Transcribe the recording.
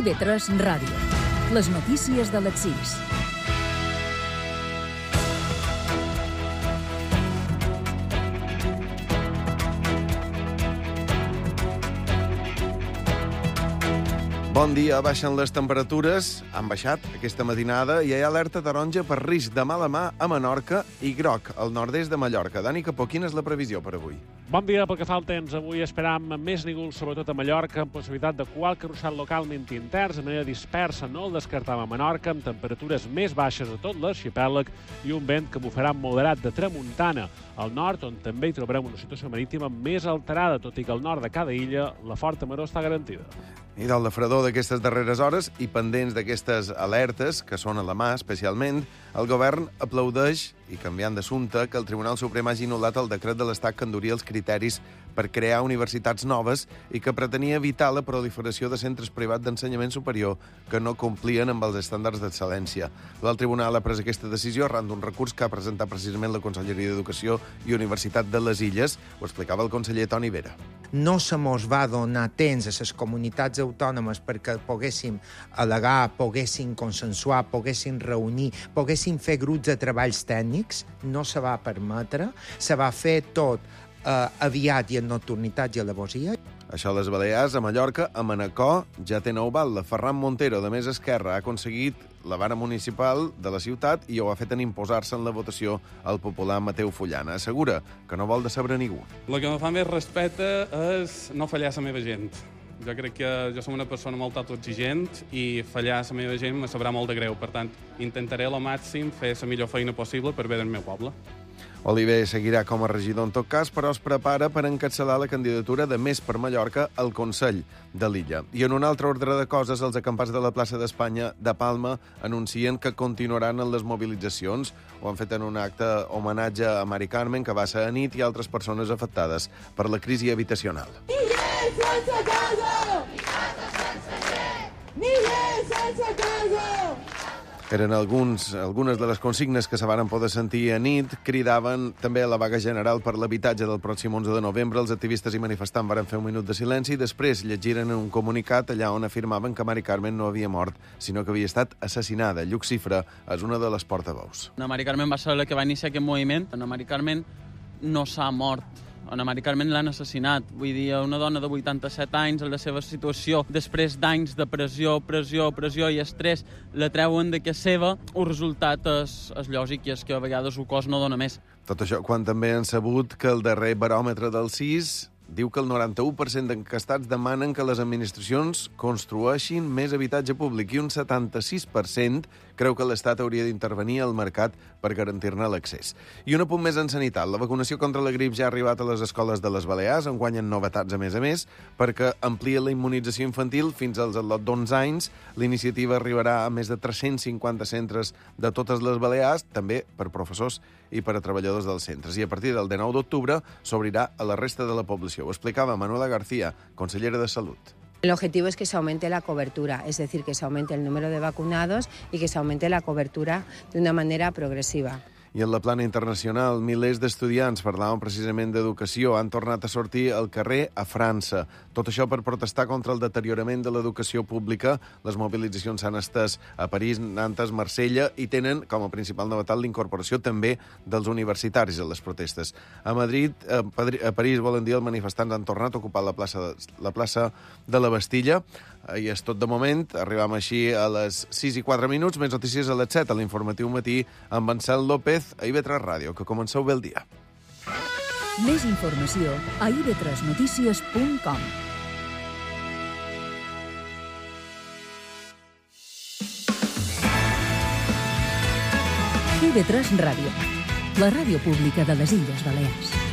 IB3 Ràdio. Les notícies de les 6. Bon dia, baixen les temperatures, han baixat aquesta matinada i hi ha alerta taronja per risc de mala mà a Menorca i groc al nord-est de Mallorca. Dani Capó, quina és la previsió per avui? Bon dia, pel que fa al temps. Avui esperam més nígols, sobretot a Mallorca, amb possibilitat de qualque ruixat localment intern, de manera dispersa, no el descartam a Menorca, amb temperatures més baixes a tot l'arxipèlag i un vent que bufarà moderat de tramuntana al nord, on també hi trobarem una situació marítima més alterada, tot i que al nord de cada illa la forta maró està garantida. I del fredor d'aquestes darreres hores i pendents d'aquestes alertes, que són a la mà especialment, el govern aplaudeix, i canviant d'assumpte, que el Tribunal Suprem hagi anul·lat el decret de l'Estat que enduria els criteris per crear universitats noves i que pretenia evitar la proliferació de centres privats d'ensenyament superior que no complien amb els estàndards d'excel·lència. El Tribunal ha pres aquesta decisió arran d'un recurs que ha presentat precisament la Conselleria d'Educació i Universitat de les Illes. Ho explicava el conseller Toni Vera. No se mos va donar temps a les comunitats autònomes perquè poguéssim al·legar, poguéssim consensuar, poguéssim reunir, poguéssim fer grups de treballs tècnics. No se va permetre. Se va fer tot aviat i en nocturnitat i alevosía. Això a les Balears, a Mallorca, a Manacor, ja té nou val. La Ferran Montero, de Més Esquerra, ha aconseguit la vara municipal de la ciutat i ho ha fet en imposar-se en la votació al popular Mateu Fullana. Assegura que no vol decebre ningú. El que em fa més respecte és no fallar a la meva gent. Jo crec que jo som una persona molt autoexigent i fallar a la meva gent me sabrà molt de greu. Per tant, intentaré al màxim fer la millor feina possible per bé del meu poble. Oliver seguirà com a regidor en tot cas, però es prepara per encapçalar la candidatura de Més per Mallorca al Consell de l'illa. I en un altre ordre de coses, els acampats de la plaça d'Espanya de Palma anuncien que continuaran en les mobilitzacions. Ho han fet en un acte homenatge a Mari Carmen, que va ser a nit, i altres persones afectades per la crisi habitacional. Ni llei sense casa! Ni casa sense llei! Ni llei sense casa! Eren algunes de les consignes que se van poder sentir a nit. Cridaven també a la vaga general per l'habitatge del pròxim 11 de novembre. Els activistes i manifestants van fer un minut de silenci i després llegiren un comunicat allà on afirmaven que Mari Carmen no havia mort, sinó que havia estat assassinada. Lluc Cifra és una de les portaveus. Ana Mari Carmen va ser la que va iniciar aquest moviment. Ana Mari Carmen no s'ha mort. Ana Mari Carmen l'han assassinat. Vull dir, una dona de 87 anys, en la seva situació, després d'anys de pressió i estrès, la treuen de casa seva. El resultat és lògic i és que a vegades el cos no dona més. Tot això quan també han sabut que el darrer baròmetre del CIS diu que el 91% d'encastats demanen que les administracions construeixin més habitatge públic i un 76% creu que l'Estat hauria d'intervenir al mercat per garantir-ne l'accés. I un apunt més en sanitat. La vacunació contra la grip ja ha arribat a les escoles de les Balears, en guanyen novetats a més, perquè amplia la immunització infantil fins als lot d'11 anys. L'iniciativa arribarà a més de 350 centres de totes les Balears, també per professors i per a treballadors dels centres. I a partir del 19 d'octubre s'obrirà a la resta de la població. Ho explicava Manuela García, consellera de Salut. El objetivo es que se aumente la cobertura, es decir, que se aumente el número de vacunados y que se aumente la cobertura de una manera progresiva. I en la plana internacional, milers d'estudiants, parlàvem precisament d'educació, han tornat a sortir al carrer a França. Tot això per protestar contra el deteriorament de l'educació pública. Les mobilitzacions s'han estès a París, Nantes, Marsella i tenen com a principal novetat l'incorporació també dels universitaris a les protestes. A París, volen dir, els manifestants han tornat a ocupar la plaça de la Bastilla. I és tot de moment. Arribam així a les 6:04. Més notícies a les 7 a l'informatiu matí amb Ansel López a IB3 Ràdio. Que comenceu bé el dia. Més informació a ib3notícies.com. IB3 Ràdio, la ràdio pública de les Illes Balears.